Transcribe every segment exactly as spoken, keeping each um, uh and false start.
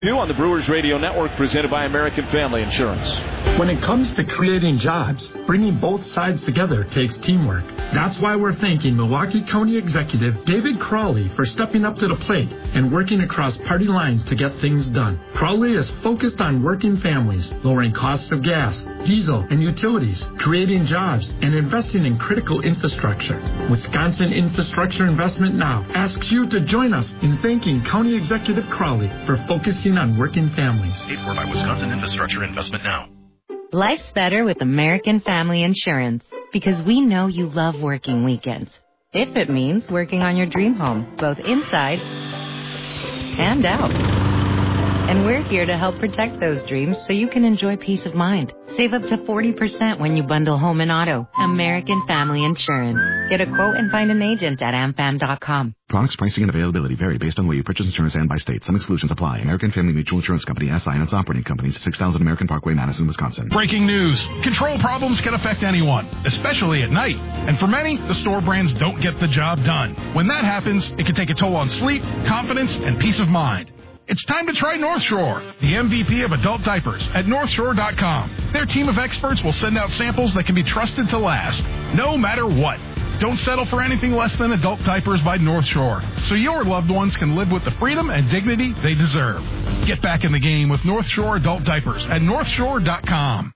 New on the Brewers Radio Network, presented by American Family Insurance. When it comes to creating jobs, bringing both sides together takes teamwork. That's why we're thanking Milwaukee County Executive David Crawley for stepping up to the plate and working across party lines to get things done. Crawley is focused on working families, lowering costs of gas, diesel, and utilities, creating jobs, and investing in critical infrastructure. Wisconsin Infrastructure Investment Now asks you to join us in thanking County Executive Crawley for focusing on working families. Paid for by Wisconsin Infrastructure Investment Now. Life's better with American Family Insurance because we know you love working weekends. If it means working on your dream home, both inside and out. And we're here to help protect those dreams so you can enjoy peace of mind. Save up to forty percent when you bundle home and auto. American Family Insurance. Get a quote and find an agent at am fam dot com. Products, pricing, and availability vary based on where you purchase insurance and by state. Some exclusions apply. American Family Mutual Insurance Company, S I and its operating companies, six thousand American Parkway, Madison, Wisconsin. Breaking news. Control problems can affect anyone, especially at night. And for many, the store brands don't get the job done. When that happens, it can take a toll on sleep, confidence, and peace of mind. It's time to try North Shore, the M V P of adult diapers at north shore dot com. Their team of experts will send out samples that can be trusted to last, no matter what. Don't settle for anything less than adult diapers by North Shore, so your loved ones can live with the freedom and dignity they deserve. Get back in the game with North Shore adult diapers at north shore dot com.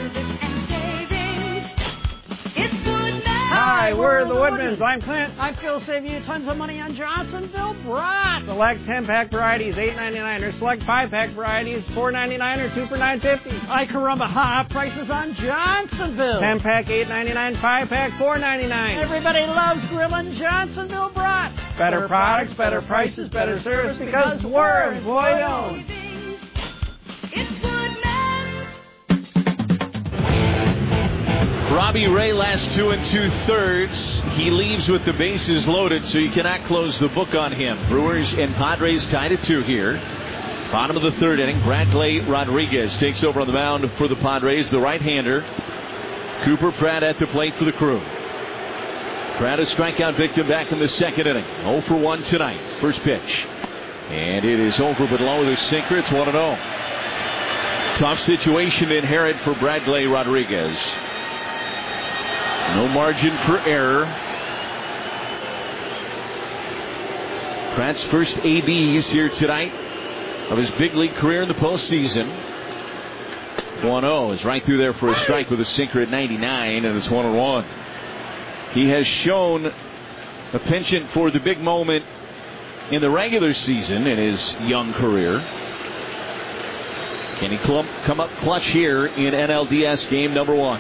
Hi, we're the Woodmans. I'm Clint. I feel save you tons of money on Johnsonville brats. Select ten-pack varieties, eight ninety-nine, or select five-pack varieties, four ninety-nine, or two for nine fifty. I caramba, hot prices on Johnsonville. ten-pack, eight ninety-nine, five-pack, four ninety-nine. Everybody loves grilling Johnsonville brats. Better, better products, better prices, better service, because we're employee-owned. It's Robbie Ray last two and two-thirds. He leaves with the bases loaded, so you cannot close the book on him. Brewers and Padres tied at two here. Bottom of the third inning, Bradley Rodriguez takes over on the mound for the Padres, the right-hander. Cooper Pratt at the plate for the Crew. Pratt a strikeout victim back in the second inning. oh for one tonight. First pitch. And it is over, but low with a sinker. It's one and oh. Tough situation to inherit for Bradley Rodriguez. No margin for error. Pratt's first A Bs here tonight of his big league career in the postseason. one oh is right through there for a strike with a sinker at ninety-nine, and it's one and one. He has shown a penchant for the big moment in the regular season in his young career. Can he come up clutch here in N L D S game number one?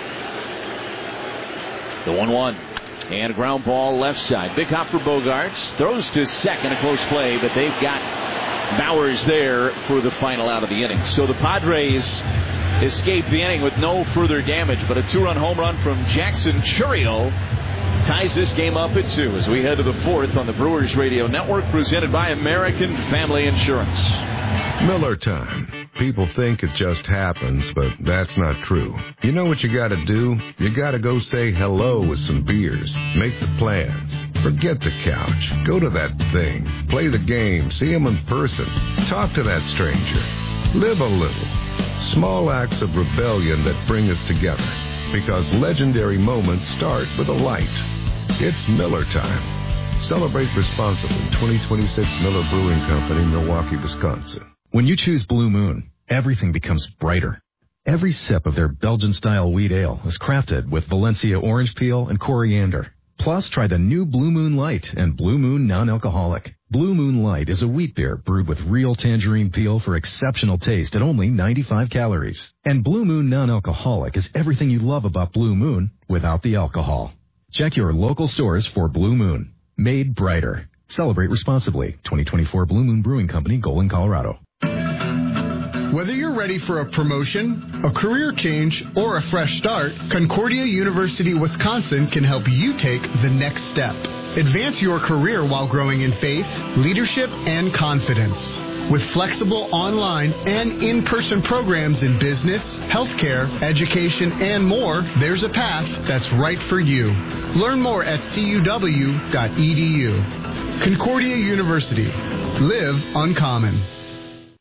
The one one. And a ground ball left side. Big hop for Bogarts. Throws to second. A close play, but they've got Bowers there for the final out of the inning. So the Padres escape the inning with no further damage, but a two-run home run from Jackson Chourio ties this game up at two as we head to the fourth on the Brewers Radio Network, presented by American Family Insurance. Miller time. People think it just happens, but that's not true. You know what you gotta do? You gotta go say hello with some beers. Make the plans. Forget the couch. Go to that thing. Play the game. See him in person. Talk to that stranger. Live a little. Small acts of rebellion that bring us together. Because legendary moments start with a light. It's Miller time. Celebrate responsibly. twenty twenty-six Miller Brewing Company, Milwaukee, Wisconsin. When you choose Blue Moon, everything becomes brighter. Every sip of their Belgian-style wheat ale is crafted with Valencia orange peel and coriander. Plus, try the new Blue Moon Light and Blue Moon Non-Alcoholic. Blue Moon Light is a wheat beer brewed with real tangerine peel for exceptional taste at only ninety-five calories. And Blue Moon Non-Alcoholic is everything you love about Blue Moon without the alcohol. Check your local stores for Blue Moon. Made brighter. Celebrate responsibly. twenty twenty-four Blue Moon Brewing Company, Golden, Colorado. Whether you're ready for a promotion, a career change, or a fresh start, Concordia University Wisconsin can help you take the next step. Advance your career while growing in faith, leadership, and confidence. With flexible online and in-person programs in business, healthcare, education, and more, there's a path that's right for you. Learn more at c u w dot e d u. Concordia University. Live uncommon.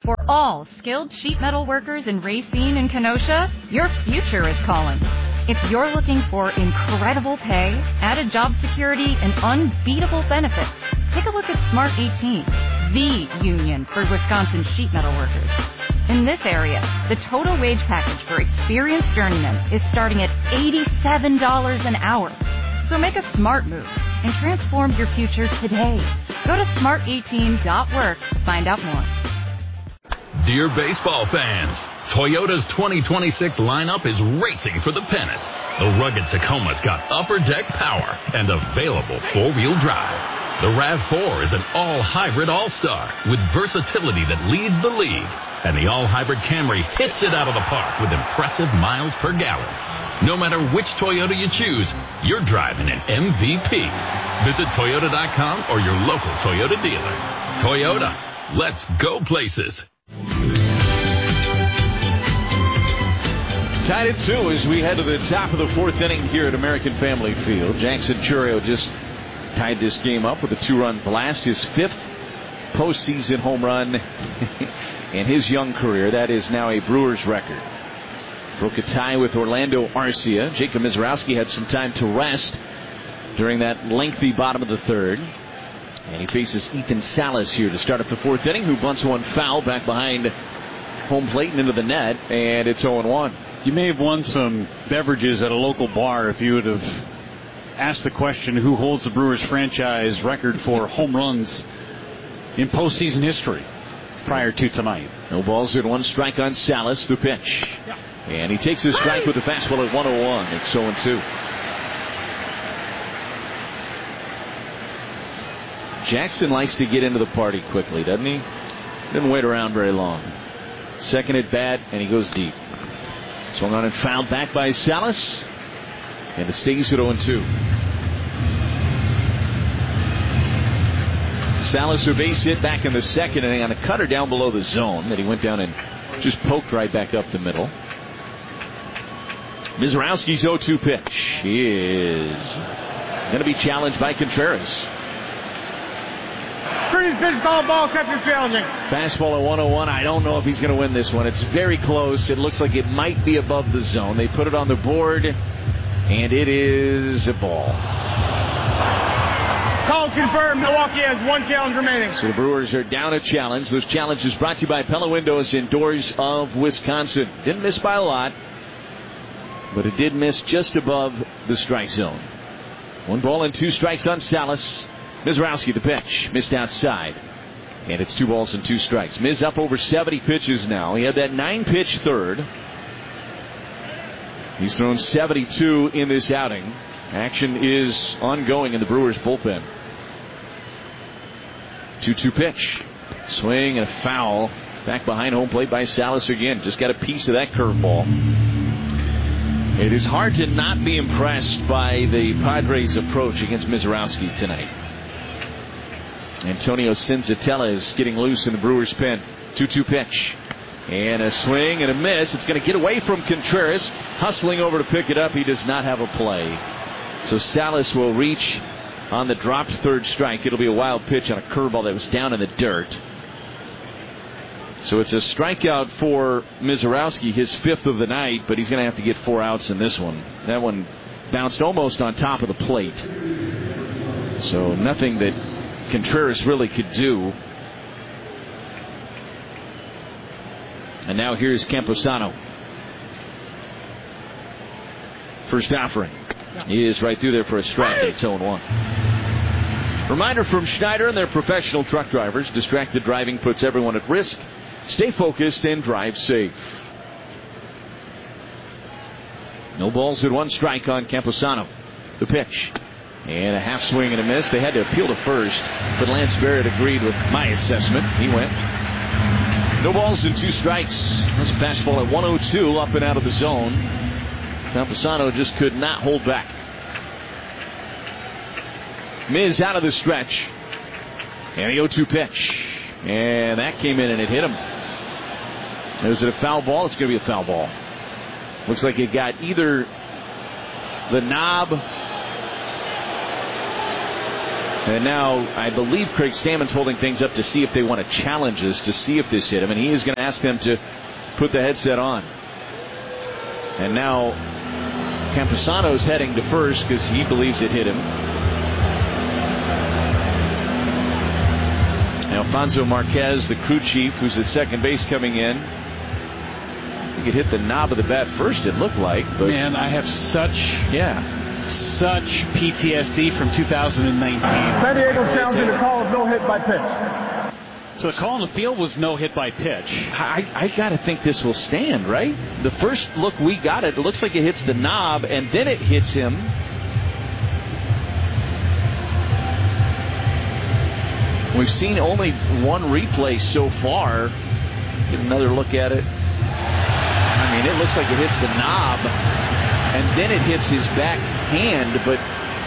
For all skilled sheet metal workers in Racine and Kenosha, your future is calling. If you're looking for incredible pay, added job security, and unbeatable benefits, take a look at Smart eighteen, the union for Wisconsin sheet metal workers. In this area, the total wage package for experienced journeymen is starting at eighty-seven dollars an hour. So make a smart move and transform your future today. Go to smart eighteen dot work to find out more. Dear baseball fans, Toyota's twenty twenty-six lineup is racing for the pennant. The rugged Tacoma's got upper deck power and available four-wheel drive. The RAV four is an all-hybrid all-star with versatility that leads the league. And the all-hybrid Camry hits it out of the park with impressive miles per gallon. No matter which Toyota you choose, you're driving an M V P. Visit Toyota dot com or your local Toyota dealer. Toyota, let's go places. Tied at two as we head to the top of the fourth inning here at American Family Field. Jackson Chourio just tied this game up with a two-run blast, his fifth postseason home run in his young career. That is now a Brewers record. Broke a tie with Orlando Arcia. Jacob Misiorowski had some time to rest during that lengthy bottom of the third. And he faces Ethan Salas here to start up the fourth inning, who bunts one foul back behind home plate and into the net, and it's oh and one. You may have won some beverages at a local bar if you would have asked the question, who holds the Brewers franchise record for home runs in postseason history prior to tonight. No balls in one strike on Salas, the pitch. Yeah. And he takes his strike with the fastball at one oh one. It's oh and two. Jackson likes to get into the party quickly, doesn't he? Doesn't wait around very long. Second at bat, and he goes deep. Swung on and fouled back by Salas. And it stays at oh and two. Salas a base hit back in the second inning on a cutter down below the zone that he went down and just poked right back up the middle. Misiorowski's oh two pitch is going to be challenged by Contreras. Freeze pitch, ball, ball, catcher challenging. Fastball at one oh one. I don't know if he's going to win this one. It's very close. It looks like it might be above the zone. They put it on the board, and it is a ball. Call confirmed. Milwaukee has one challenge remaining. So the Brewers are down a challenge. Those challenges brought to you by Pella Windows and Doors of Wisconsin. Didn't miss by a lot, but it did miss just above the strike zone. One ball and two strikes on Salas. Misiorowski, the pitch, missed outside. And it's two balls and two strikes. Miz up over seventy pitches now. He had that nine-pitch third. He's thrown seventy-two in this outing. Action is ongoing in the Brewers bullpen. two two pitch. Swing and a foul. Back behind home plate by Salas again. Just got a piece of that curveball. It is hard to not be impressed by the Padres' approach against Misiorowski tonight. Antonio Senzatella is getting loose in the Brewers' pen. two two pitch. And a swing and a miss. It's going to get away from Contreras. Hustling over to pick it up. He does not have a play. So Salas will reach on the dropped third strike. It'll be a wild pitch on a curveball that was down in the dirt. So it's a strikeout for Misiorowski, his fifth of the night, but he's going to have to get four outs in this one. That one bounced almost on top of the plate. So nothing that Contreras really could do. And now here's Camposano. First offering. He is right through there for a strike. It's oh and one. Reminder from Schneider and their professional truck drivers. Distracted driving puts everyone at risk. Stay focused and drive safe. No balls in one strike on Camposano. The pitch. And a half swing and a miss. They had to appeal to first, but Lance Barrett agreed with my assessment. He went. No balls and two strikes. That's a fastball at one oh two, up and out of the zone. Camposano just could not hold back. Miz out of the stretch. And the oh two pitch. And that came in and it hit him. Is it a foul ball? It's going to be a foul ball. Looks like it got either the knob And now I believe Craig Stammen's holding things up to see if they want to challenge this, to see if this hit him. And he is going to ask them to put the headset on. And now Campusano's heading to first because he believes it hit him. Alfonso Marquez, the crew chief, who's at second base, coming in. I think it hit the knob of the bat first, it looked like. But man, I have such yeah, such P T S D from two thousand nineteen. San Diego challenging the call of no hit by pitch. So the call on the field was no hit by pitch. I, I got to think this will stand, right? The first look we got it, it looks like it hits the knob, and then it hits him. We've seen only one replay so far. Get another look at it. I mean, it looks like it hits the knob, and then it hits his back hand, but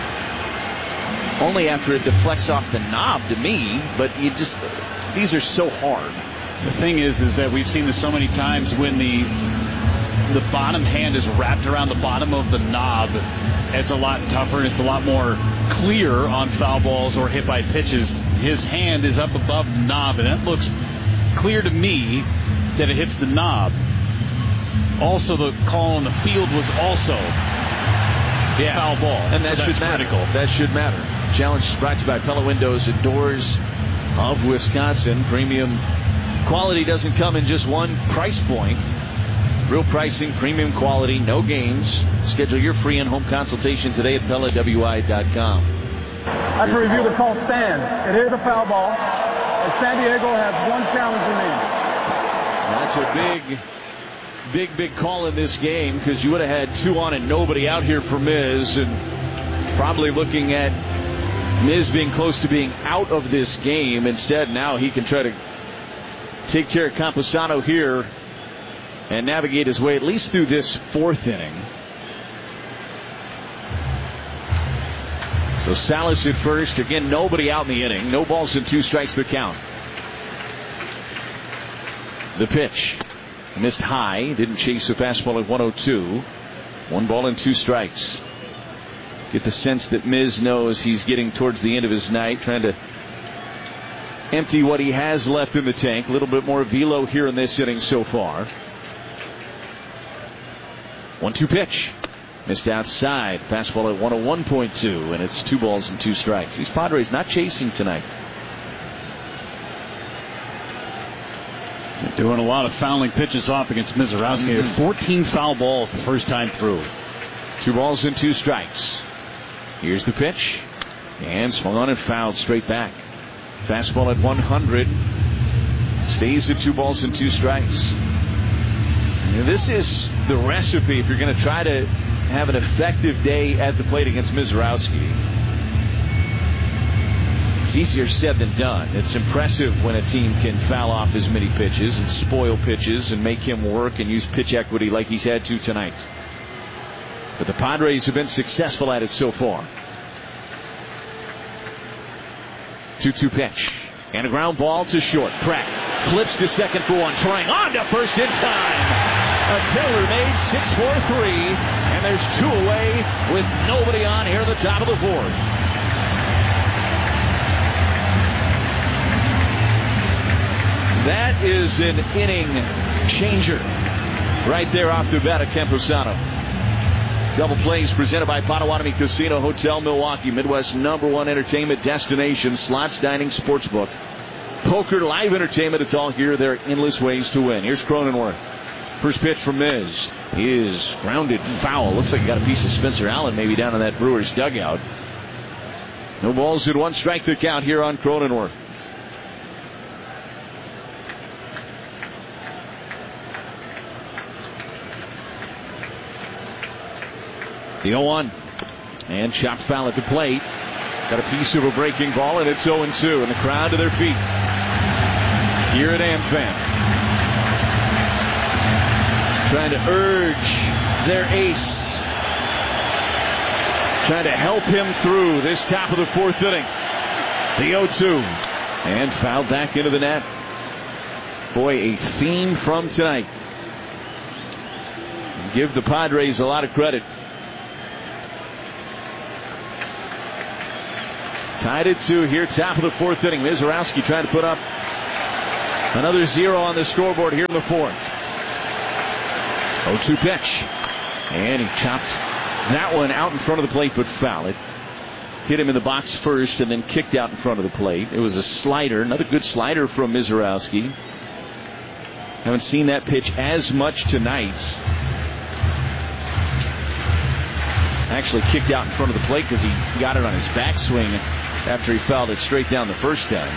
only after it deflects off the knob to me. But you just, these are so hard. The thing is, is that we've seen this so many times when the the bottom hand is wrapped around the bottom of the knob. It's a lot tougher and it's a lot more clear on foul balls or hit by pitches. His hand is up above the knob, and it looks clear to me that it hits the knob. Also, the call on the field was also yeah. foul ball. And that so should matter. Critical. That should matter. Challenge is brought to you by Pella Windows and Doors of Wisconsin. Premium quality doesn't come in just one price point. Real pricing, premium quality, no games. Schedule your free in-home consultation today at Pella W I dot com. After review, the call stands. It is a foul ball, and San Diego has one challenge remaining. That's a big, big, big call in this game because you would have had two on and nobody out here for Miz, and probably looking at Miz being close to being out of this game. Instead, now he can try to take care of Campusano here and navigate his way at least through this fourth inning. So Salas at first. Again, nobody out in the inning. No balls and two strikes the count. The pitch. Missed high. Didn't chase the fastball at one oh two. One ball and two strikes. Get the sense that Miz knows he's getting towards the end of his night, trying to empty what he has left in the tank. A little bit more velo here in this inning so far. one two pitch. Missed outside. Fastball at one oh one point two, and it's two balls and two strikes. These Padres not chasing tonight. They're doing a lot of fouling pitches off against Mizorowski. Mm-hmm. fourteen foul balls the first time through. Two balls and two strikes. Here's the pitch. And swung on and fouled straight back. Fastball at one hundred. Stays at two balls and two strikes. And this is the recipe if you're going to try to have an effective day at the plate against Mizorowski. It's easier said than done. It's impressive when a team can foul off as many pitches and spoil pitches and make him work and use pitch equity like he's had to tonight. But the Padres have been successful at it so far. two two pitch. And a ground ball to short. Pratt flips to second for one. Trying on to first in time. A Taylor made six four three. And there's two away with nobody on here at the top of the fourth. That is an inning changer right there off the bat of Campusano. Double plays presented by Potawatomi Casino Hotel Milwaukee, Midwest number one entertainment destination, slots, dining, sportsbook, poker, live entertainment. It's all here. There are endless ways to win. Here's Cronenworth. First pitch from Miz is grounded foul. Looks like he got a piece of Spencer Allen maybe down in that Brewers dugout. No balls and one strike to count here on Cronenworth. The oh one. And chopped foul at the plate. Got a piece of a breaking ball, and it's oh two. And the crowd to their feet here at AmFam, trying to urge their ace, trying to help him through this top of the fourth inning. The oh two. And fouled back into the net. Boy, a theme from tonight. Give the Padres a lot of credit. Tied at two here, top of the fourth inning. Mizorowski trying to put up another zero on the scoreboard here in the fourth. oh two pitch. And he chopped that one out in front of the plate, but fouled it. Hit him in the box first and then kicked out in front of the plate. It was a slider, another good slider from Mizorowski. Haven't seen that pitch as much tonight. Actually kicked out in front of the plate because he got it on his backswing after he fouled it straight down the first time.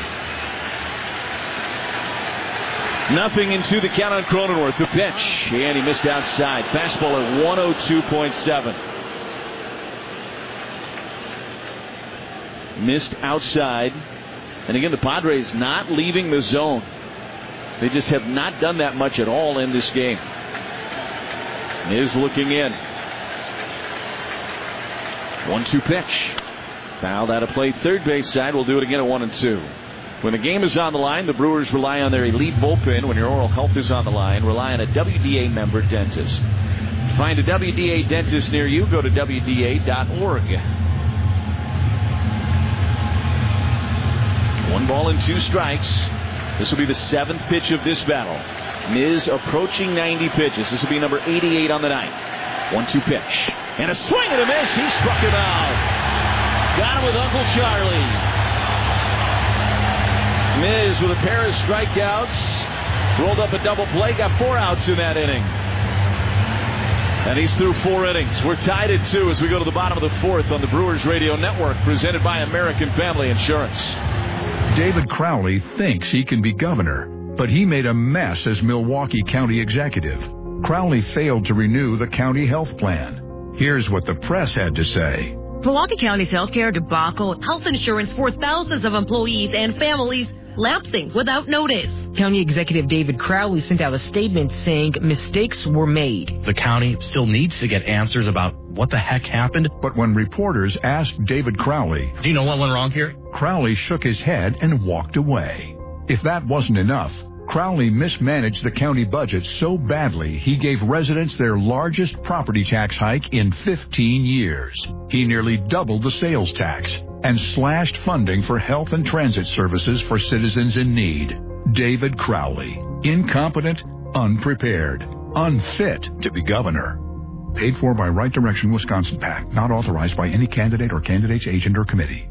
Nothing into the count on Cronenworth. The pitch, and he missed outside. Fastball at one oh two point seven. Missed outside. And again, the Padres not leaving the zone. They just have not done that much at all in this game. Is looking in. one two pitch. Fouled out of play. Third base side will do it again at one and two. When the game is on the line, the Brewers rely on their elite bullpen. When your oral health is on the line, rely on a W D A member dentist. To find a W D A dentist near you, go to W D A dot org. One ball and two strikes. This will be the seventh pitch of this battle. Miz approaching ninety pitches. This will be number eighty-eight on the night. one two pitch. And a swing and a miss. He struck him out. Got him with Uncle Charlie. Miz with a pair of strikeouts. Rolled up a double play. Got four outs in that inning. And he's through four innings. We're tied at two as we go to the bottom of the fourth on the Brewers Radio Network, presented by American Family Insurance. David Crowley thinks he can be governor, but he made a mess as Milwaukee County executive. Crowley failed to renew the county health plan. Here's what the press had to say. Milwaukee County's healthcare debacle, health insurance for thousands of employees and families lapsing without notice. County Executive David Crowley sent out a statement saying mistakes were made. The county still needs to get answers about what the heck happened. But when reporters asked David Crowley, do you know what went wrong here? Crowley shook his head and walked away. If that wasn't enough, Crowley mismanaged the county budget so badly he gave residents their largest property tax hike in fifteen years. He nearly doubled the sales tax and slashed funding for health and transit services for citizens in need. David Crowley, incompetent, unprepared, unfit to be governor. Paid for by Right Direction Wisconsin PAC, not authorized by any candidate or candidate's agent or committee.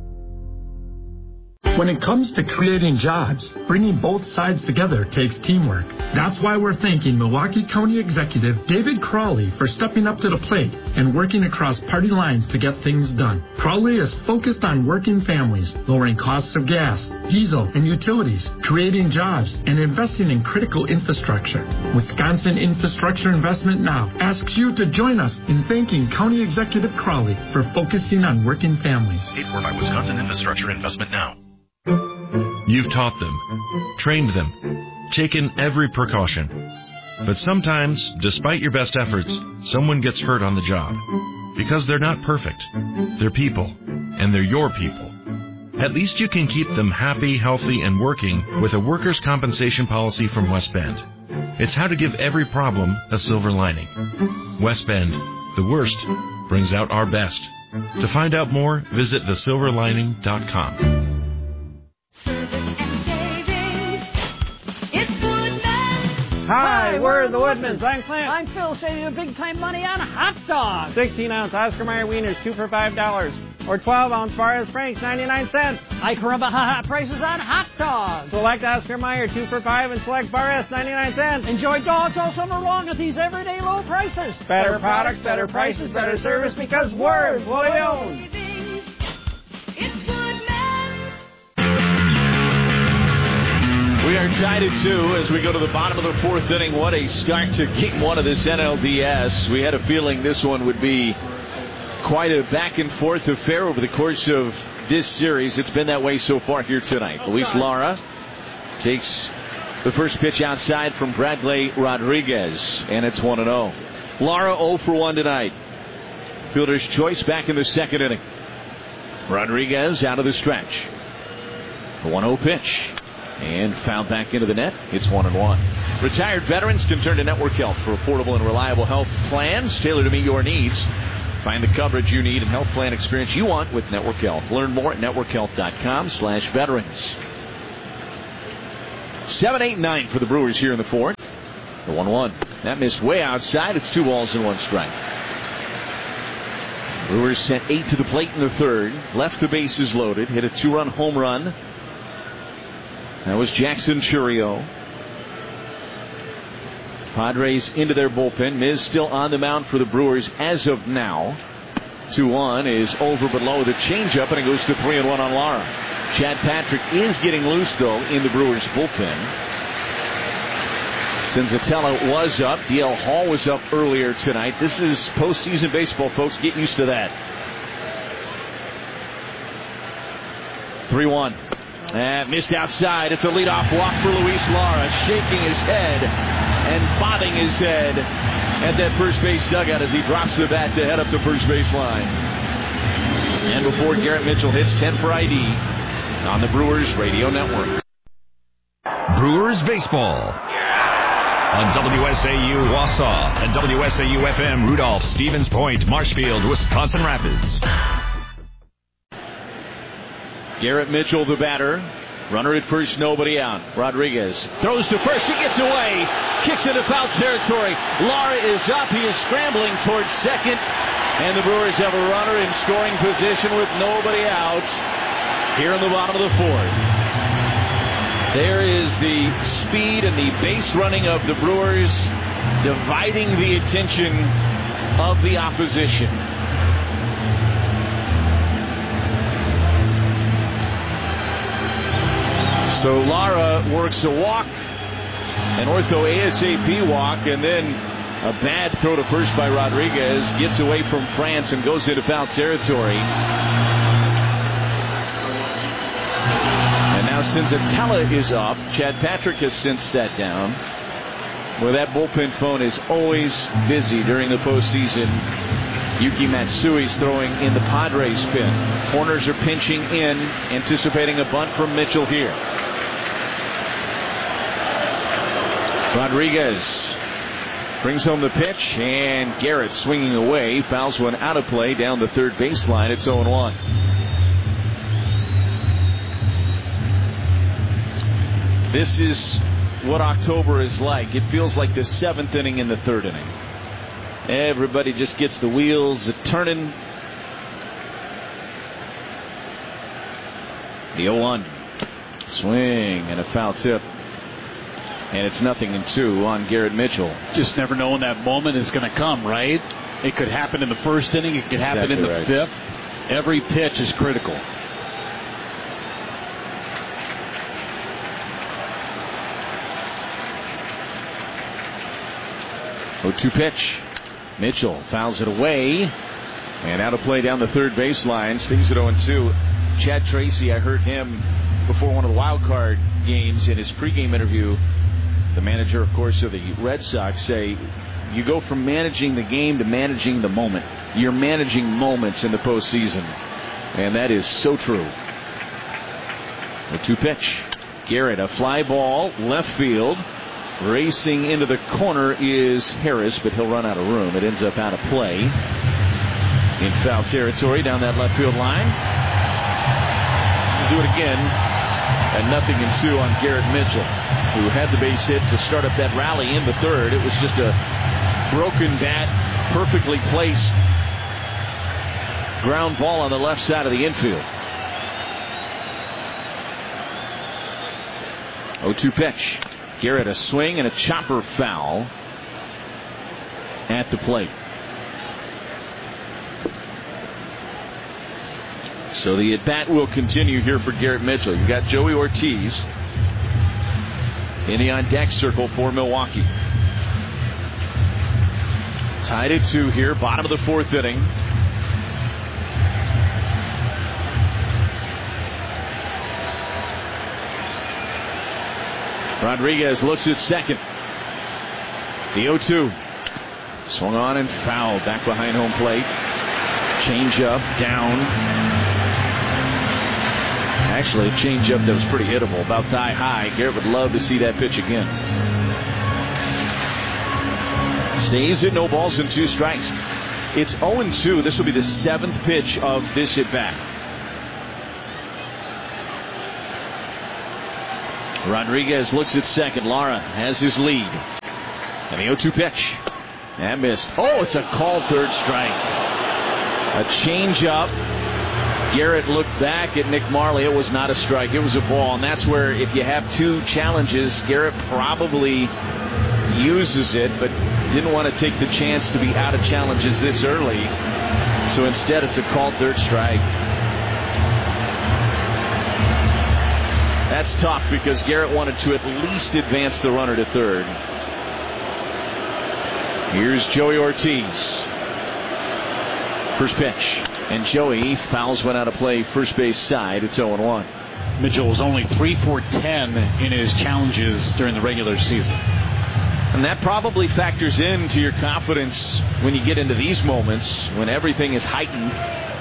When it comes to creating jobs, bringing both sides together takes teamwork. That's why we're thanking Milwaukee County Executive David Crowley for stepping up to the plate and working across party lines to get things done. Crowley is focused on working families, lowering costs of gas, diesel, and utilities, creating jobs, and investing in critical infrastructure. Wisconsin Infrastructure Investment Now asks you to join us in thanking County Executive Crowley for focusing on working families. Paid for by Wisconsin Infrastructure Investment Now. You've taught them, trained them, taken every precaution. But sometimes, despite your best efforts, someone gets hurt on the job. Because they're not perfect. They're people, and they're your people. At least you can keep them happy, healthy, and working with a workers' compensation policy from West Bend. It's how to give every problem a silver lining. West Bend, the worst, brings out our best. To find out more, visit the silver lining dot com. Hi, we're the Woodmans. I'm Clint. I'm Phil. Saving you big time money on hot dogs. sixteen ounce Oscar Mayer wieners, two for five dollars. Or twelve ounce Forrest Franks, ninety-nine cents. I Caramba ha ha prices on hot dogs. Select Oscar Mayer, two for five, and select Forrest, ninety-nine cents. Enjoy dogs all summer long at these everyday low prices. Better products, better prices, better service, because we're fully owned. We are tied at two as we go to the bottom of the fourth inning. What a start to game one of this N L D S. We had a feeling this one would be quite a back and forth affair over the course of this series. It's been that way so far here tonight. Luis Lara takes the first pitch outside from Bradley Rodriguez, and it's one and oh. Lara oh for one tonight. Fielder's choice back in the second inning. Rodriguez out of the stretch. The one oh pitch. And fouled back into the net. It's one and one. Retired veterans can turn to Network Health for affordable and reliable health plans tailored to meet your needs. Find the coverage you need and health plan experience you want with Network Health. Learn more at network health dot com slash veterans. seven eight nine for the Brewers here in the fourth. The one one. That missed way outside. It's two balls and one strike. Brewers sent eight to the plate in the third. Left the bases loaded. Hit a two-run home run. That was Jackson Chourio. Padres into their bullpen. Miz still on the mound for the Brewers as of now. two one is over below the changeup, and it goes to three and one on Lara. Chad Patrick is getting loose, though, in the Brewers bullpen. Senzatella was up. D L Hall was up earlier tonight. This is postseason baseball, folks. Get used to that. three one. And missed outside. It's a leadoff walk for Luis Lara, shaking his head and bobbing his head at that first base dugout as he drops the bat to head up the first base line. And before Garrett Mitchell hits ten for I D on the Brewers Radio Network. Brewers Baseball on W S A U Wausau and W S A U F M Rudolph, Stevens Point, Marshfield, Wisconsin Rapids. Garrett Mitchell, the batter. Runner at first, nobody out. Rodriguez throws to first. He gets away. Kicks into foul territory. Lara is up. He is scrambling towards second. And the Brewers have a runner in scoring position with nobody out here in the bottom of the fourth. There is the speed and the base running of the Brewers dividing the attention of the opposition. So Lara works a walk, an ortho ASAP walk, and then a bad throw to first by Rodriguez. Gets away from France and goes into foul territory. And now Senzatella is up. Chad Patrick has since sat down. Well, that bullpen phone is always busy during the postseason. Yuki Matsui's throwing in the Padres pin. Corners are pinching in, anticipating a bunt from Mitchell here. Rodriguez brings home the pitch, and Garrett swinging away, fouls one out of play down the third baseline. It's oh one. This is what October is like. It feels like the seventh inning in the third inning. Everybody just gets the wheels turning. The oh one. Swing and a foul tip. And it's nothing in two on Garrett Mitchell. Just never know when that moment is going to come, right? It could happen in the first inning. It could happen exactly in the right. fifth. Every pitch is critical. oh two pitch. Mitchell fouls it away. And out of play down the third baseline. Stings at oh two. Chad Tracy, I heard him before one of the wild card games in his pregame interview. The manager, of course, of the Red Sox, say you go from managing the game to managing the moment. You're managing moments in the postseason. And that is so true. The two pitch. Garrett, a fly ball, left field. Racing into the corner is Harris, but he'll run out of room. It ends up out of play. In foul territory down that left field line. We'll do it again. And nothing in two on Garrett Mitchell, who had the base hit to start up that rally in the third. It was just a broken bat, perfectly placed ground ball on the left side of the infield. oh two pitch. Garrett, a swing and a chopper foul at the plate. So the at-bat will continue here for Garrett Mitchell. You've got Joey Ortiz in the on-deck circle for Milwaukee. Tied at two here, bottom of the fourth inning. Rodriguez looks at second. The oh two. Swung on and fouled back behind home plate. Change up, down. Actually, a changeup that was pretty hittable, about thigh high. Garrett would love to see that pitch again. Stays at no balls and two strikes. It's oh and two. This will be the seventh pitch of this at-bat. Rodriguez looks at second. Lara has his lead. And the oh two pitch. And missed. Oh, it's a called third strike. A changeup. Garrett looked back at Nick Marley. It was not a strike. It was a ball. And that's where if you have two challenges, Garrett probably uses it, but didn't want to take the chance to be out of challenges this early. So instead, it's a called third strike. That's tough because Garrett wanted to at least advance the runner to third. Here's Joey Ortiz. First pitch. And Joey fouls one out of play first base side. It's oh and one. Mitchell was only three for ten in his challenges during the regular season. And that probably factors into your confidence when you get into these moments when everything is heightened.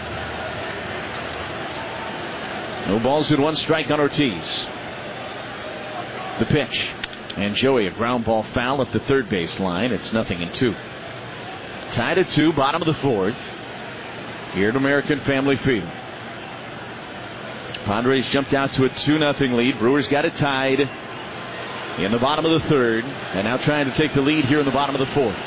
No balls in one strike on Ortiz. The pitch. And Joey, a ground ball foul at the third base line. It's nothing in two. Tied at two, bottom of the fourth. Here at American Family Field. Padres jumped out to a two nothing lead. Brewers got it tied in the bottom of the third. And now trying to take the lead here in the bottom of the fourth.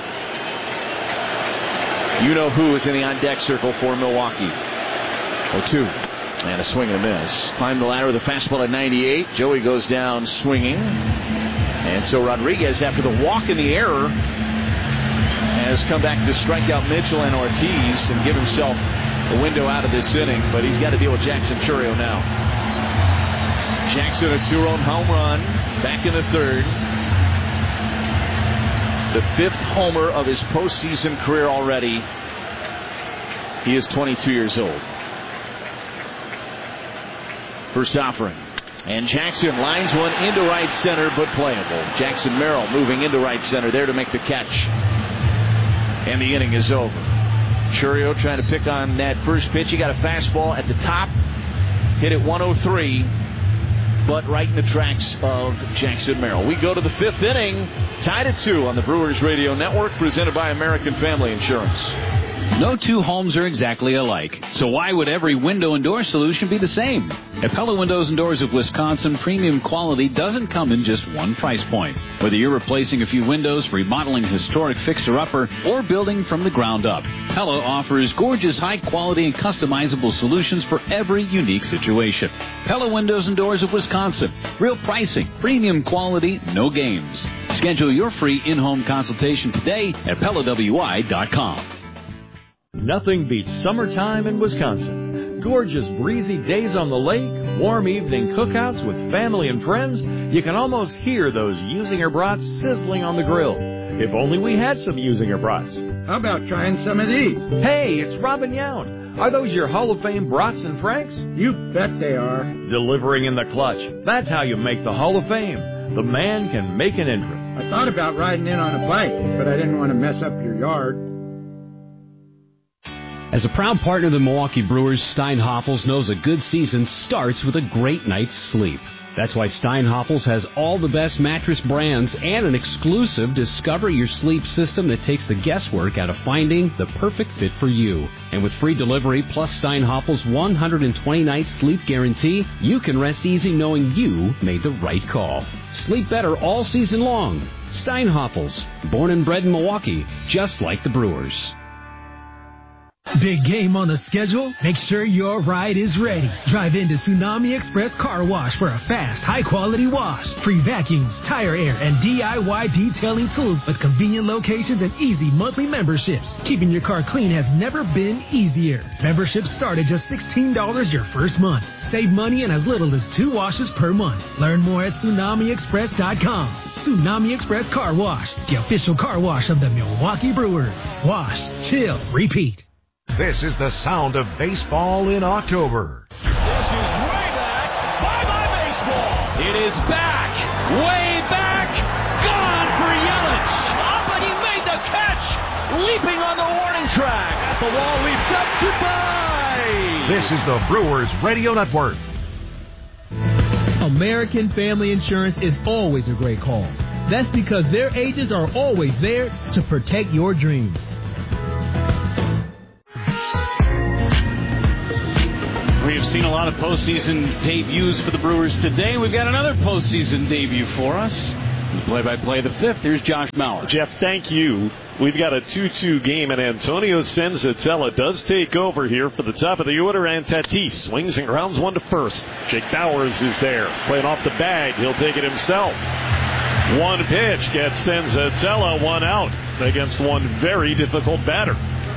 You know who is in the on-deck circle for Milwaukee. oh two. And a swing and a miss. Climbed the ladder with a fastball at ninety-eight. Joey goes down swinging. And so Rodriguez, after the walk in the error, has come back to strike out Mitchell and Ortiz and give himself a window out of this inning. But he's got to deal with Jackson Chourio now. Jackson, a two-run home run, back in the third. The fifth homer of his postseason career already. He is twenty-two years old. First offering. And Jackson lines one into right center, but playable. Jackson Merrill moving into right center there to make the catch. And the inning is over. Chourio trying to pick on that first pitch. He got a fastball at the top. Hit it one oh three. But right in the tracks of Jackson Merrill. We go to the fifth inning. Tied at two on the Brewers Radio Network. Presented by American Family Insurance. No two homes are exactly alike, so why would every window and door solution be the same? At Pella Windows and Doors of Wisconsin, premium quality doesn't come in just one price point. Whether you're replacing a few windows, remodeling historic fixer-upper, or building from the ground up, Pella offers gorgeous, high-quality, and customizable solutions for every unique situation. Pella Windows and Doors of Wisconsin. Real pricing, premium quality, no games. Schedule your free in-home consultation today at Pella W I dot com. Nothing beats summertime in Wisconsin. Gorgeous breezy days on the lake, warm evening cookouts with family and friends. You can almost hear those Usinger brats sizzling on the grill. If only we had some Usinger brats. How about trying some of these? Hey, it's Robin Yount. Are those your Hall of Fame brats and franks? You bet they are. Delivering in the clutch. That's how you make the Hall of Fame. The man can make an entrance. I thought about riding in on a bike, but I didn't want to mess up your yard. As a proud partner of the Milwaukee Brewers, Steinhoffels knows a good season starts with a great night's sleep. That's why Steinhoffels has all the best mattress brands and an exclusive Discover Your Sleep system that takes the guesswork out of finding the perfect fit for you. And with free delivery plus Steinhoffels' one hundred twenty night sleep guarantee, you can rest easy knowing you made the right call. Sleep better all season long. Steinhoffels, born and bred in Milwaukee, just like the Brewers. Big game on the schedule? Make sure your ride is ready. Drive into Tsunami Express Car Wash for a fast, high-quality wash. Free vacuums, tire air, and D I Y detailing tools with convenient locations and easy monthly memberships. Keeping your car clean has never been easier. Memberships start at just sixteen dollars your first month. Save money in as little as two washes per month. Learn more at tsunami express dot com. Tsunami Express Car Wash, the official car wash of the Milwaukee Brewers. Wash, chill, repeat. This is the sound of baseball in October. This is way back. Bye-bye baseball. It is back. Way back. Gone for Yelich. Up and he made the catch. Leaping on the warning track. At the wall leaps up. Goodbye. This is the Brewers Radio Network. American Family Insurance is always a great call. That's because their agents are always there to protect your dreams. We've seen a lot of postseason debuts for the Brewers today. We've got another postseason debut for us. The play-by-play of the fifth, here's Josh Mauer. Jeff, thank you. We've got a two two game, and Antonio Senzatella does take over here for the top of the order, and Tatis swings and grounds one to first. Jake Bauers is there, playing off the bag. He'll take it himself. One pitch gets Senzatella one out against one very difficult batter.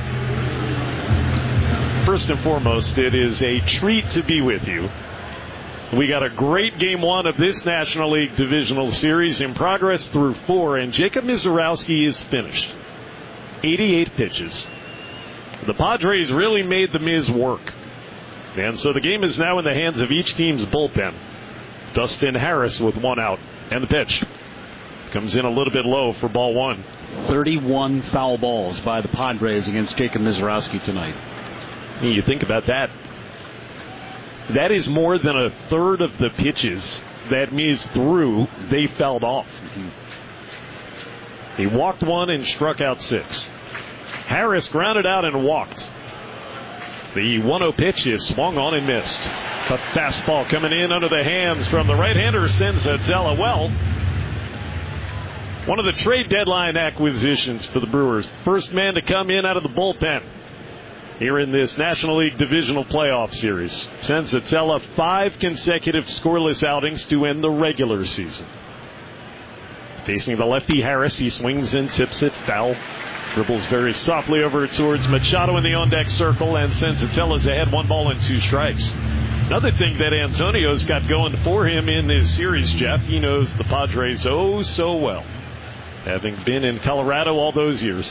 First and foremost, it is a treat to be with you. We got a great game one of this National League Divisional Series in progress through four, and Jacob Misiorowski is finished. eighty-eight pitches. The Padres really made the Miz work. And so the game is now in the hands of each team's bullpen. Dustin Harris with one out. And the pitch comes in a little bit low for ball one. thirty-one foul balls by the Padres against Jacob Misiorowski tonight. You think about that. That is more than a third of the pitches that Miz threw, they fouled off. Mm-hmm. He walked one and struck out six. Harris grounded out and walked. The one oh pitch is swung on and missed. A fastball coming in under the hands from the right-hander, Senzatella. Well, one of the trade deadline acquisitions for the Brewers. First man to come in out of the bullpen here in this National League Divisional Playoff Series. Senzatella, five consecutive scoreless outings to end the regular season. Facing the lefty Harris, he swings and tips it foul. Dribbles very softly over towards Machado in the on-deck circle, and Senzatella's ahead, one ball and two strikes. Another thing that Antonio's got going for him in this series, Jeff, he knows the Padres oh so well, having been in Colorado all those years.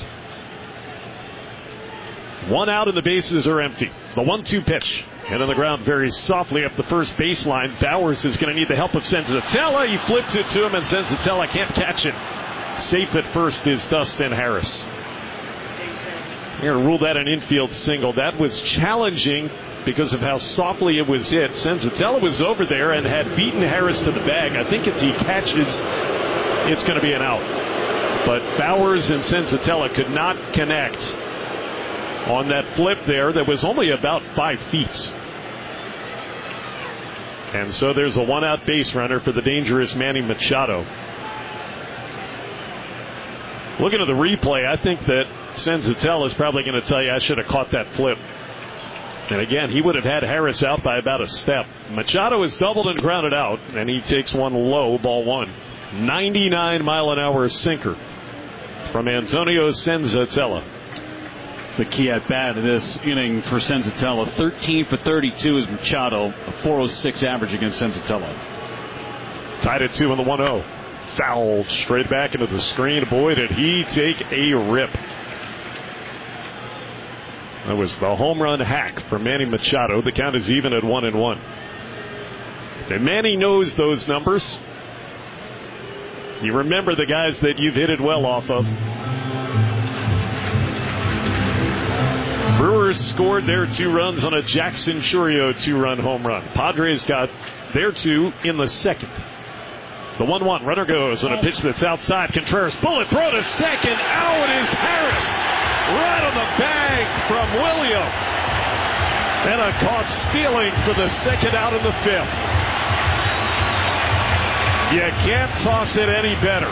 One out and the bases are empty. The one two pitch. Hit on the ground very softly up the first baseline. Bauers is going to need the help of Senzatella. He flips it to him, and Senzatella can't catch it. Safe at first is Dustin Harris. Here, rule that an infield single. That was challenging because of how softly it was hit. Senzatella was over there and had beaten Harris to the bag. I think if he catches, it's going to be an out. But Bauers and Senzatella could not connect on that flip there that was only about five feet. And so there's a one-out base runner for the dangerous Manny Machado. Looking at the replay, I think that Senzatella is probably going to tell you I should have caught that flip. And again, he would have had Harris out by about a step. Machado is doubled and grounded out, and he takes one low, ball one. ninety-nine mile an hour sinker from Antonio Senzatella. The key at bat in this inning for Senzatella. thirteen for thirty-two is Machado, a four oh six average against Senzatella. Tied at two on the one oh. Fouled straight back into the screen. Boy, did he take a rip. That was the home run hack from Manny Machado. The count is even at one and one. And Manny knows those numbers. You remember the guys that you've hit it well off of. Brewers scored their two runs on a Jackson Chourio two-run home run. Padres got their two in the second. The one one, runner goes on a pitch that's outside. Contreras, bullet throw to second. Out is Harris. Right on the bag from William. And a caught stealing for the second out of the fifth. You can't toss it any better.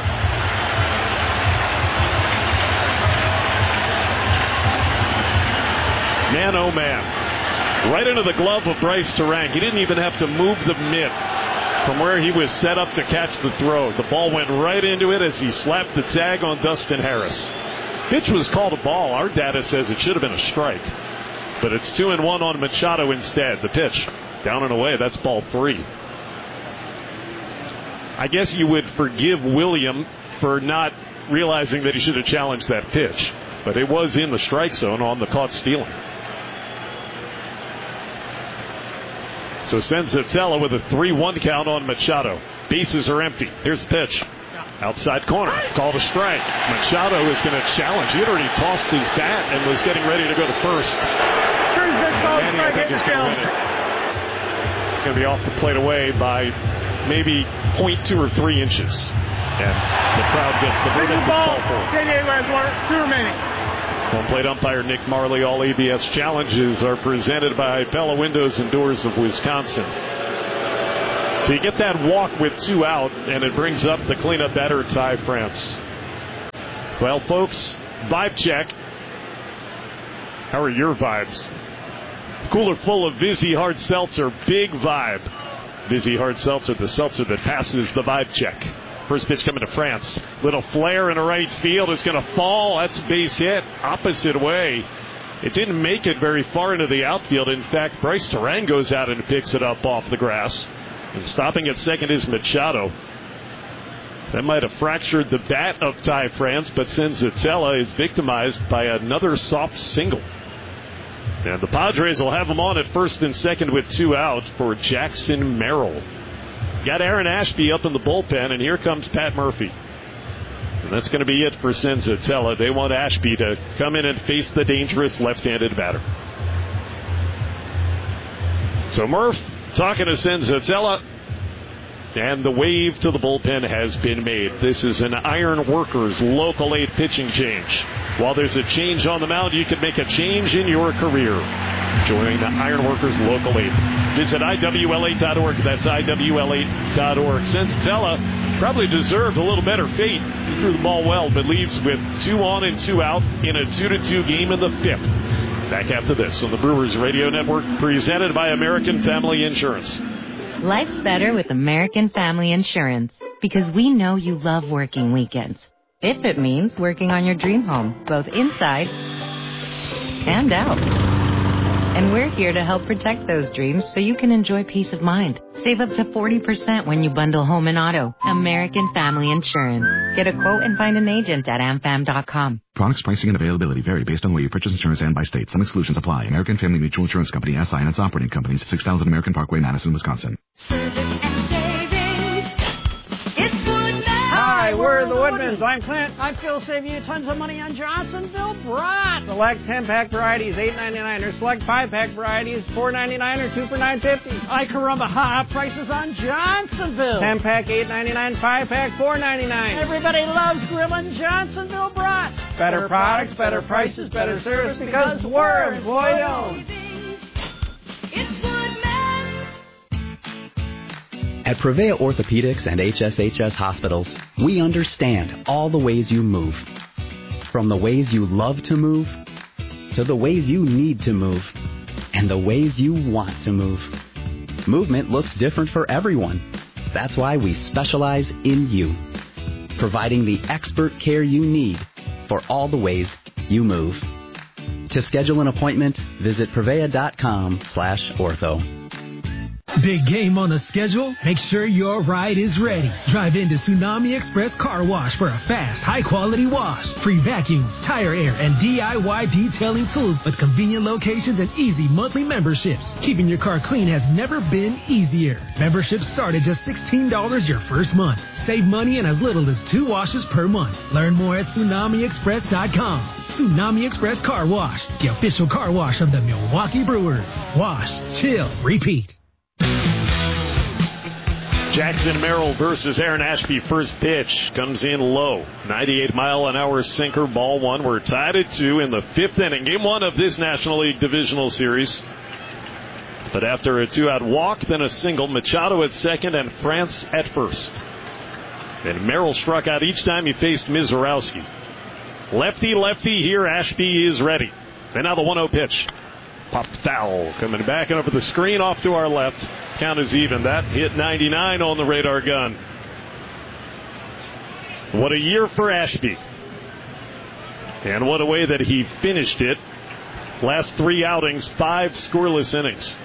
Man, oh man. Right into the glove of Bryce Terang. He didn't even have to move the mitt from where he was set up to catch the throw. The ball went right into it as he slapped the tag on Dustin Harris. Pitch was called a ball. Our data says it should have been a strike. But it's two and one on Machado instead. The pitch down and away. That's ball three. I guess you would forgive William for not realizing that he should have challenged that pitch. But it was in the strike zone on the caught stealing. So Senzatella with a three one count on Machado. Bases are empty. Here's the pitch. Outside corner. Called a strike. Machado is going to challenge. He had already tossed his bat and was getting ready to go to first. Manny, I think, is going to win it. It's going to be off the plate away by maybe point two or three inches. And the crowd gets the verdict. Ball. Two remaining. Home plate umpire Nick Marley. All A B S challenges are presented by Pella Windows and Doors of Wisconsin. So you get that walk with two out, and it brings up the cleanup batter, Ty France. Well, folks, vibe check. How are your vibes? Cooler full of Vizzy Hard Seltzer. Big vibe. Vizzy Hard Seltzer, the seltzer that passes the vibe check. First pitch coming to France. Little flare in the right field. It's going to fall. That's a base hit. Opposite way. It didn't make it very far into the outfield. In fact, Bryce Terang goes out and picks it up off the grass. And stopping at second is Machado. That might have fractured the bat of Ty France, but Senzatella is victimized by another soft single. And the Padres will have him on at first and second with two out for Jackson Merrill. Got Aaron Ashby up in the bullpen, and here comes Pat Murphy. And that's going to be it for Senzatella. They want Ashby to come in and face the dangerous left-handed batter. So Murph talking to Senzatella, and the wave to the bullpen has been made. This is an Iron Workers Local eight pitching change. While there's a change on the mound, you can make a change in your career. Join the Iron Workers Local eight. Visit I W L eight dot org. That's I W L eight dot org. Senzatella probably deserved a little better fate. He threw the ball well, but leaves with two on and two out in a two to two game in the fifth. Back after this on the Brewers Radio Network, presented by American Family Insurance. Life's better with American Family Insurance because we know you love working weekends. If it means working on your dream home, both inside and out. And we're here to help protect those dreams so you can enjoy peace of mind. Save up to forty percent when you bundle home and auto. American Family Insurance. Get a quote and find an agent at am fam dot com. Products, pricing, and availability vary based on where you purchase insurance and by state. Some exclusions apply. American Family Mutual Insurance Company, S I and its operating companies, six thousand American Parkway, Madison, Wisconsin. Hi, we're the Woodmans. I'm Clint. I feel save you tons of money on Johnsonville Brats. Select ten-pack varieties, eight ninety-nine, or select five-pack varieties, four ninety-nine, or two for nine fifty. I caramba, ha, prices on Johnsonville. ten-pack, eight ninety-nine, five-pack, four ninety-nine. Everybody loves grilling Johnsonville Brats. Better, better products, better prices, better service, because we're employee-owned. It's Woodman's. At Prevea Orthopedics and H S H S Hospitals, we understand all the ways you move. From the ways you love to move, to the ways you need to move, and the ways you want to move. Movement looks different for everyone. That's why we specialize in you, providing the expert care you need for all the ways you move. To schedule an appointment, visit prevea.com slash ortho. Big game on the schedule? Make sure your ride is ready. Drive into Tsunami Express Car Wash for a fast, high-quality wash. Free vacuums, tire air, and D I Y detailing tools with convenient locations and easy monthly memberships. Keeping your car clean has never been easier. Memberships start at just sixteen dollars your first month. Save money in as little as two washes per month. Learn more at tsunami express dot com. Tsunami Express Car Wash, the official car wash of the Milwaukee Brewers. Wash, chill, repeat. Jackson Merrill versus Aaron Ashby. First pitch comes in low. ninety-eight mile an hour sinker, ball one. We're tied at two in the fifth inning. Game one of this National League Divisional Series. But after a two-out walk, then a single, Machado at second and France at first. And Merrill struck out each time he faced Mizorowski. Lefty, lefty, here Ashby is ready. And now the one oh pitch. Popped foul. Coming back and over the screen off to our left. Count is even. That hit ninety-nine on the radar gun. What a year for Ashby. And what a way that he finished it. Last three outings, five scoreless innings.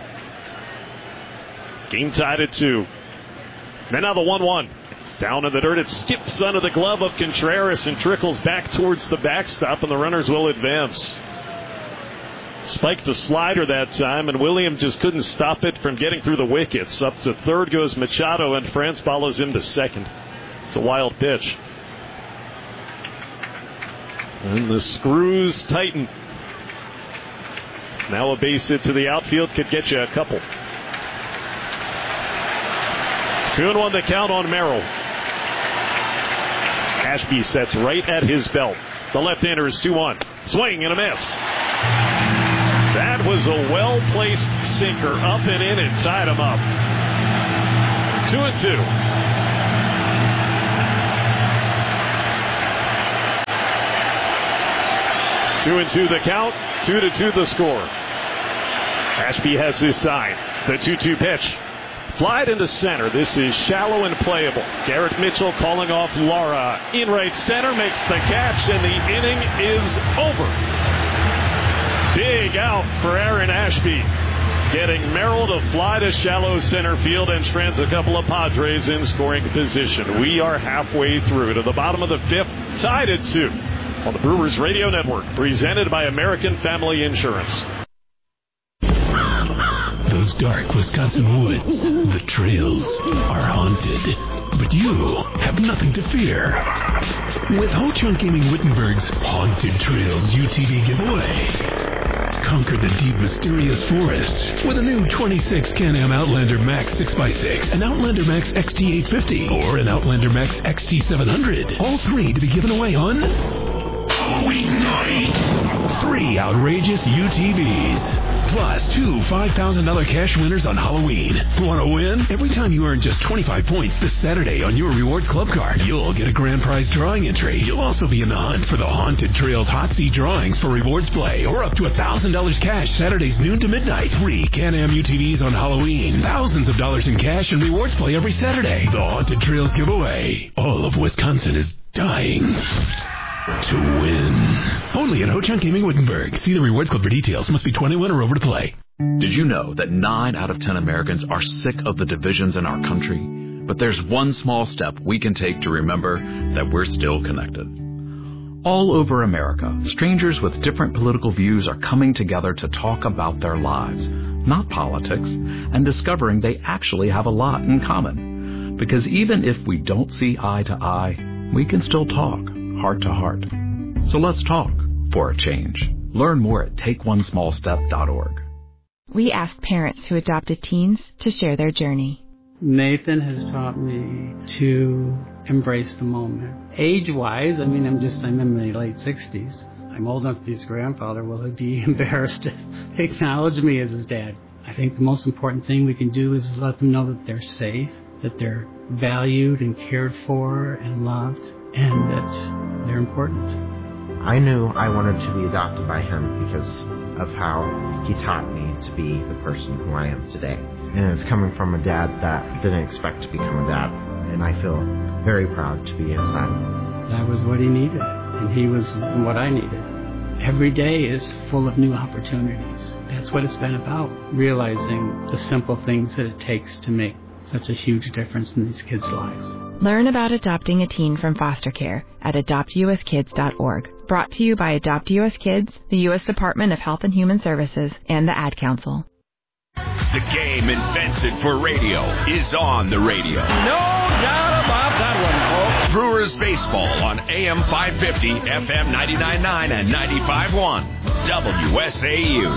Game tied at two. And now the one one. Down in the dirt, it skips under the glove of Contreras and trickles back towards the backstop, and the runners will advance. Spiked a slider that time, and Williams just couldn't stop it from getting through the wickets. Up to third goes Machado, and France follows him to second. It's a wild pitch. And the screws tighten. Now a base hit to the outfield could get you a couple. Two and one to count on Merrill. Ashby sets right at his belt. The left-hander is two one. Swing and a miss. That was a well-placed sinker up and in and tied him up. Two and two. Two and two the count. Two to two the score. Ashby has his sign. The two two pitch. Flied into center. This is shallow and playable. Garrett Mitchell calling off Laura. In right center, makes the catch, and the inning is over. Big out for Aaron Ashby. Getting Merrill to fly to shallow center field and strands a couple of Padres in scoring position. We are halfway through to the bottom of the fifth, tied at two on the Brewers Radio Network, presented by American Family Insurance. Those dark Wisconsin woods, the trails, are haunted. But you have nothing to fear. With Ho-Chunk Gaming Wittenberg's Haunted Trails U T V giveaway. Conquer the deep, mysterious forests with a new twenty-six Can-Am Outlander Max six by six, an Outlander Max X T eight fifty, or an Outlander Max X T seven hundred. All three to be given away on Halloween night. Three outrageous U T Vs. Plus two five thousand dollars cash winners on Halloween. Want to win? Every time you earn just twenty-five points this Saturday on your Rewards Club card, you'll get a grand prize drawing entry. You'll also be in the hunt for the Haunted Trails Hot Seat drawings for Rewards Play, or up to one thousand dollars cash Saturdays noon to midnight. Three Can-Am U T Vs on Halloween. Thousands of dollars in cash and Rewards Play every Saturday. The Haunted Trails giveaway. All of Wisconsin is dying to win. Only at Ho-Chunk Gaming Wittenberg. See the Rewards Club for details. Must be twenty-one or over to play. Did you know that nine out of ten Americans are sick of the divisions in our country? But there's one small step we can take to remember that we're still connected. All over America, strangers with different political views are coming together to talk about their lives, not politics, and discovering they actually have a lot in common. Because even if we don't see eye to eye, we can still talk heart to heart. So let's talk for a change. Learn more at take one small step dot org. We asked parents who adopted teens to share their journey. Nathan has taught me to embrace the moment. Age-wise, I mean, I'm just, I'm in my late sixties. I'm old enough to be his grandfather. Will he be embarrassed to acknowledge me as his dad? I think the most important thing we can do is let them know that they're safe, that they're valued and cared for and loved, and that they're important. I knew I wanted to be adopted by him because of how he taught me to be the person who I am today. And it's coming from a dad that didn't expect to become a dad. And I feel very proud to be his son. That was what he needed, and he was what I needed. Every day is full of new opportunities. That's what it's been about, realizing the simple things that it takes to make such a huge difference in these kids' lives. Learn about adopting a teen from foster care at adopt u s kids dot org. Brought to you by Adopt U S Kids, the U S Department of Health and Human Services, and the Ad Council. The game invented for radio is on the radio. No doubt about that one, folks. Brewers baseball on A M five fifty, F M ninety-nine point nine, and ninety-five point one. W S A U.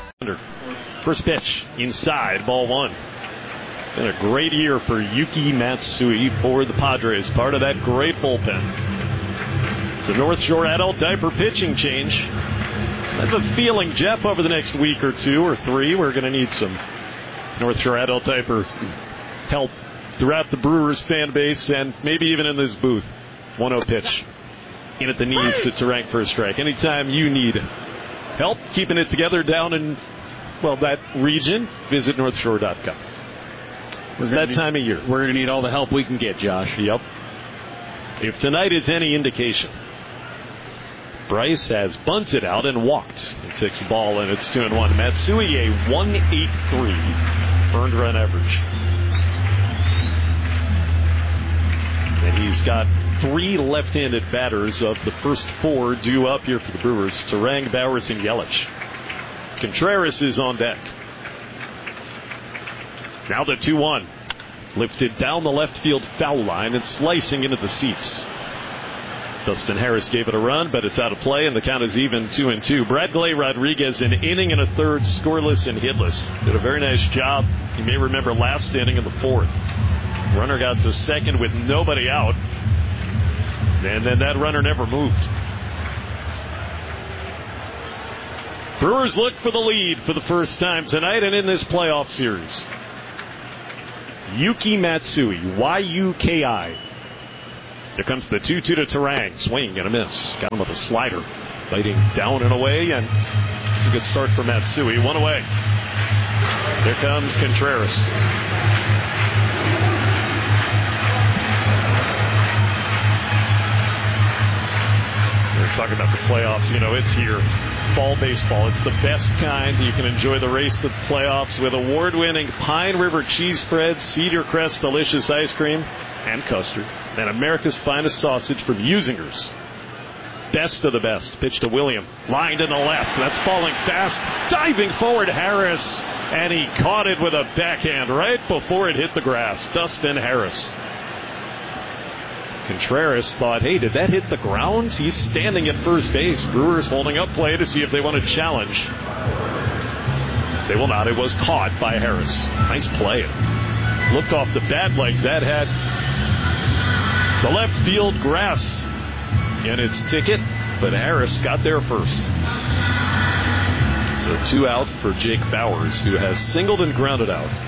First pitch inside, ball one. It's been a great year for Yuki Matsui for the Padres, part of that great bullpen. It's a North Shore adult diaper pitching change. I have a feeling, Jeff, over the next week or two or three, we're going to need some North Shore adult diaper help throughout the Brewers fan base and maybe even in this booth. one oh pitch in at the knees to Terank for a strike. Anytime you need help keeping it together down in, well, that region, visit north shore dot com. Was that need, time of year? We're going to need all the help we can get, Josh. Yep. If tonight is any indication, Bryce has bunted out and walked. He takes the ball, and it's two and one. Matsui, a one eighty-three earned run average. And he's got three left-handed batters of the first four due up here for the Brewers. Terang, Bowers, and Yelich. Contreras is on deck. Now the two one. Lifted down the left field foul line and slicing into the seats. Dustin Harris gave it a run, but it's out of play, and the count is even two and two. Bradley Rodriguez, an inning and a third, scoreless and hitless. Did a very nice job. You may remember last inning in the fourth. Runner got to second with nobody out, and then that runner never moved. Brewers look for the lead for the first time tonight and in this playoff series. Yuki Matsui, Y U K I. Here comes the two two to Terang. Swing and a miss. Got him with a slider. Biting down and away, and it's a good start for Matsui. One away. Here comes Contreras. We're talking about the playoffs. You know, it's here. Fall baseball. It's the best kind. You can enjoy the race to the playoffs with award-winning Pine River cheese spreads, Cedar Crest delicious ice cream, and custard, and America's finest sausage from Usingers. Best of the best. Pitch to William. Lined in the left. That's falling fast. Diving forward, Harris. And he caught it with a backhand right before it hit the grass. Dustin Harris. Contreras thought, hey, did that hit the ground? He's standing at first base. Brewers holding up play to see if they want to challenge. They will not. It was caught by Harris. Nice play. Looked off the bat like that had the left field grass in its ticket, but Harris got there first. So two out for Jake Bauers, who has singled and grounded out.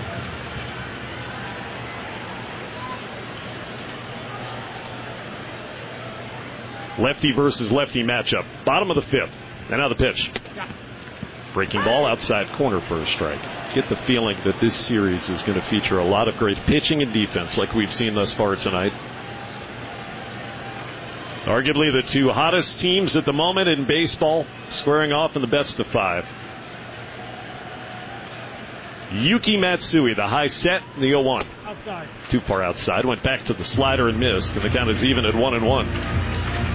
Lefty versus lefty matchup. Bottom of the fifth. And now the pitch. Breaking ball outside corner for a strike. Get the feeling that this series is going to feature a lot of great pitching and defense like we've seen thus far tonight. Arguably the two hottest teams at the moment in baseball squaring off in the best of five. Yuki Matsui, the high set, the oh one. Outside. Too far outside. Went back to the slider and missed. And the count is even at one and one.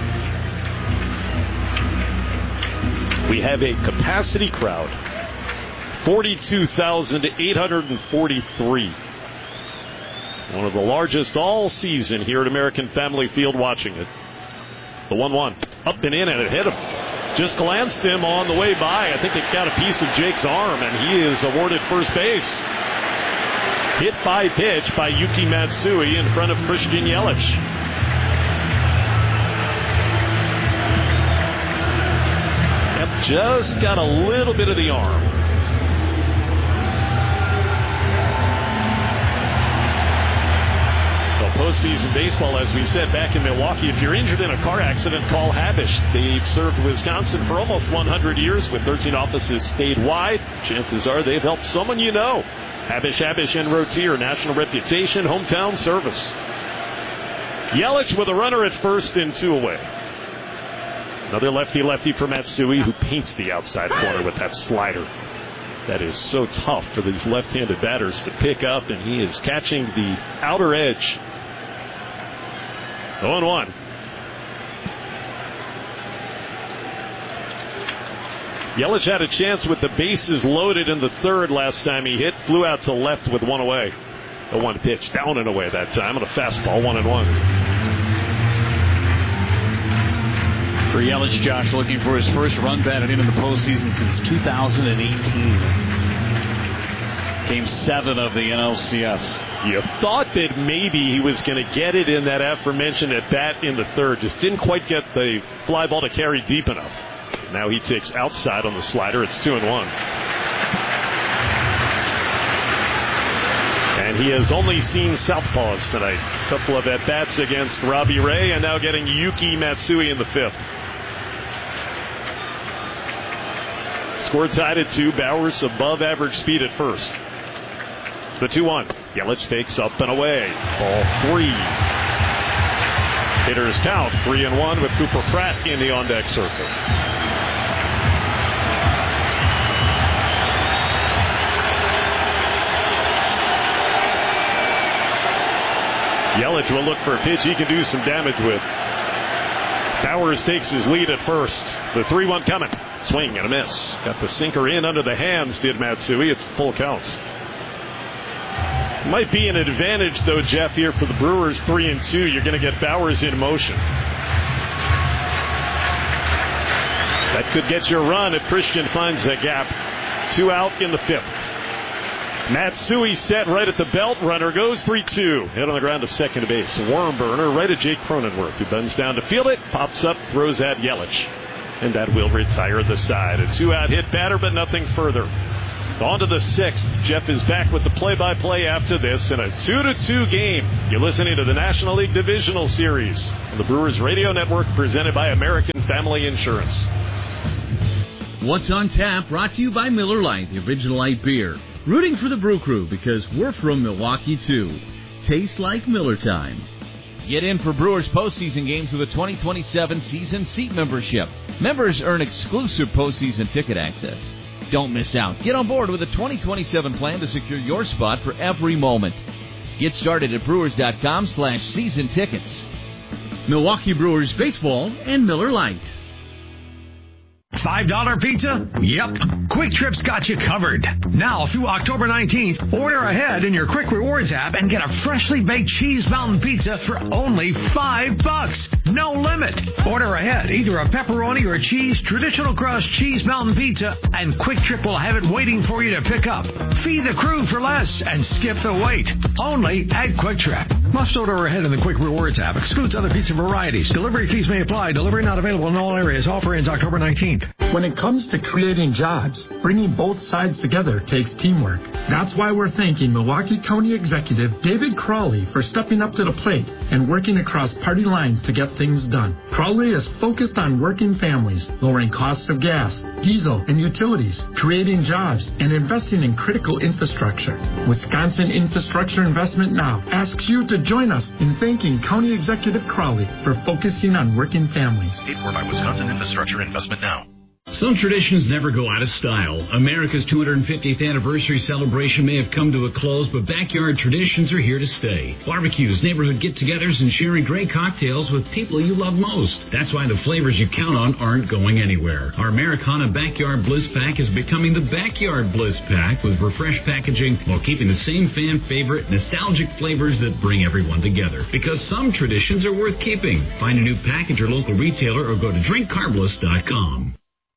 We have a capacity crowd. forty-two thousand eight hundred forty-three. One of the largest all season here at American Family Field watching it. The one one. Up and in, and it hit him. Just glanced him on the way by. I think it got a piece of Jake's arm, and he is awarded first base. Hit by pitch by Yuki Matsui in front of Christian Yelich. Just got a little bit of the arm. Well, postseason baseball, as we said back in Milwaukee, if you're injured in a car accident, call Habish. They've served Wisconsin for almost one hundred years with thirteen offices statewide. Chances are they've helped someone you know. Habish, Habish, and Rotier, national reputation, hometown service. Yelich with a runner at first and two away. Another lefty-lefty for Matsui, who paints the outside corner with that slider. That is so tough for these left-handed batters to pick up, and he is catching the outer edge. oh and one. Yelich had a chance with the bases loaded in the third last time he hit. Flew out to left with one away. The one pitch down and away that time on a fastball, one and one. For Yelich, Josh, looking for his first run batted in in the postseason since two thousand eighteen. Game seven of the N L C S. You thought that maybe he was going to get it in that aforementioned at bat in the third. Just didn't quite get the fly ball to carry deep enough. Now he takes outside on the slider. It's two and one. And he has only seen southpaws tonight. A couple of at-bats against Robbie Ray, and now getting Yuki Matsui in the fifth. Score tied at two. Bauers above average speed at first. The two one. Yelich takes up and away. Ball three. Hitters count three and one with Cooper Pratt in the on-deck circle. Yelich will look for a pitch he can do some damage with. Bauers takes his lead at first. The three one coming. Swing and a miss. Got the sinker in under the hands, did Matsui. It's full count. Might be an advantage, though, Jeff, here for the Brewers. Three and two. You're going to get Bauers in motion. That could get you a run if Christian finds a gap. Two out in the fifth. Matsui set right at the belt. Runner goes three two. Hit on the ground to second base. Worm burner right at Jake Cronenworth, who bends down to field it. Pops up, throws at Yelich. And that will retire the side. A two-out hit batter, but nothing further. On to the sixth. Jeff is back with the play-by-play after this in a two to two game. You're listening to the National League Divisional Series on the Brewers Radio Network, presented by American Family Insurance. What's on Tap, brought to you by Miller Lite, the original light beer. Rooting for the Brew Crew because we're from Milwaukee, too. Tastes like Miller time. Get in for Brewers postseason games with a twenty twenty-seven season seat membership. Members earn exclusive postseason ticket access. Don't miss out. Get on board with a twenty twenty-seven plan to secure your spot for every moment. Get started at brewers.com slash season tickets. Milwaukee Brewers baseball and Miller Lite. five dollar pizza? Yep. Quick Trip's got you covered. Now through October nineteenth, order ahead in your Quick Rewards app and get a freshly baked cheese mountain pizza for only five bucks. No limit. Order ahead, either a pepperoni or cheese traditional crust cheese mountain pizza, and Quick Trip will have it waiting for you to pick up. Feed the crew for less and skip the wait. Only at Quick Trip. Must order ahead in the Quick Rewards app. Excludes other pizza varieties. Delivery fees may apply. Delivery not available in all areas. Offer ends October nineteenth. When it comes to creating jobs, bringing both sides together takes teamwork. That's why we're thanking Milwaukee County Executive David Crawley for stepping up to the plate and working across party lines to get things done. Crawley is focused on working families, lowering costs of gas, diesel, and utilities, creating jobs, and investing in critical infrastructure. Wisconsin Infrastructure Investment Now asks you to join us in thanking County Executive Crawley for focusing on working families. Paid for by Wisconsin Infrastructure Investment Now. Some traditions never go out of style. America's two hundred fiftieth anniversary celebration may have come to a close, but backyard traditions are here to stay. Barbecues, neighborhood get-togethers, and sharing great cocktails with people you love most. That's why the flavors you count on aren't going anywhere. Our Americana Backyard Bliss Pack is becoming the Backyard Bliss Pack with refreshed packaging while keeping the same fan favorite nostalgic flavors that bring everyone together. Because some traditions are worth keeping. Find a new pack at your local retailer or go to drink carbliss dot com.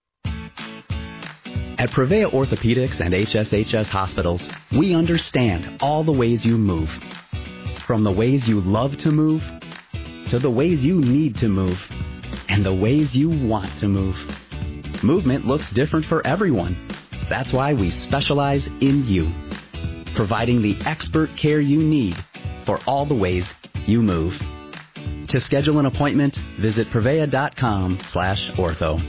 At Prevea Orthopedics and H S H S Hospitals, we understand all the ways you move. From the ways you love to move, to the ways you need to move, and the ways you want to move. Movement looks different for everyone. That's why we specialize in you, providing the expert care you need for all the ways you move. To schedule an appointment, visit prevea.com slash ortho.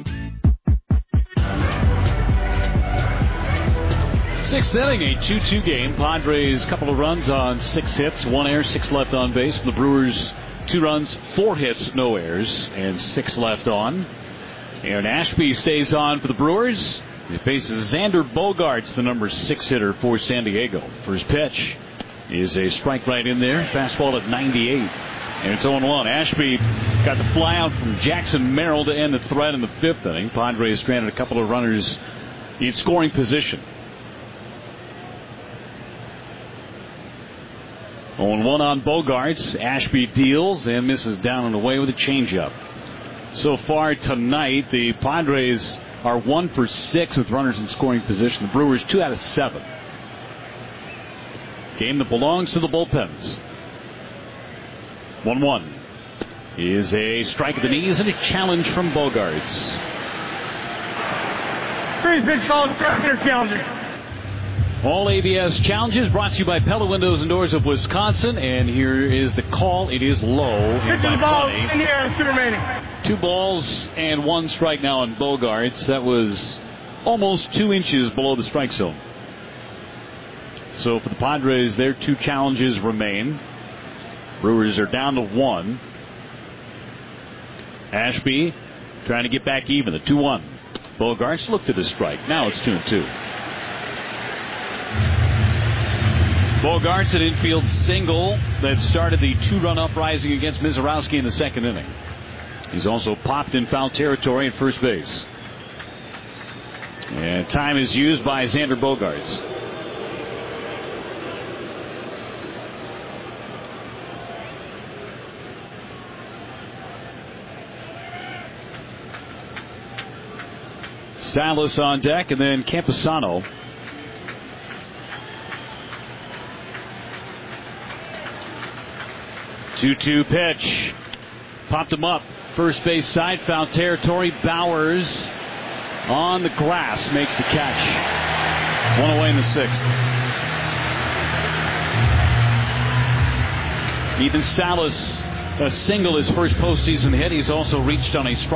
Sixth inning, a two two game. Padres, couple of runs on six hits, one error, six left on base. The Brewers, two runs, four hits, no errors, and six left on. Aaron Ashby stays on for the Brewers. He faces Xander Bogaerts, the number six hitter for San Diego. First pitch is a strike right in there. Fastball at ninety-eight. And it's oh one. Ashby got the flyout from Jackson Merrill to end the threat in the fifth inning. Padres stranded a couple of runners in scoring position. oh one on Bogaerts. Ashby deals and misses down and away with a changeup. So far tonight, the Padres are one for six with runners in scoring position. The Brewers two out of seven. Game that belongs to the bullpens. one one is a strike at the knees and a challenge from Bogaerts. Three pitch called challenges. All A B S challenges brought to you by Pella Windows and Doors of Wisconsin. And here is the call. It is low. Pitch the ball in the air, two remaining. Two balls and one strike now on Bogaerts. That was almost two inches below the strike zone. So for the Padres, their two challenges remain. Brewers are down to one. Ashby trying to get back even. The two one. Bogaerts looked at his strike. Now it's two and two. Bogaerts, an infield single that started the two-run uprising against Mizorowski in the second inning. He's also popped in foul territory at first base. And time is used by Xander Bogaerts. Salas on deck, and then Campusano. two two pitch. Popped him up. first base side, foul territory. Bowers on the grass makes the catch. One away in the sixth. Ethan Salas, a single, his first postseason hit. He's also reached on a strike.